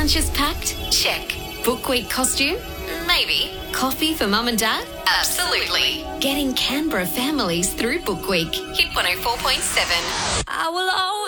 lunches packed? Check. Book week costume? Maybe. Coffee for mum and dad? Absolutely. Getting Canberra families through Book Week. Hit 104.7. I will always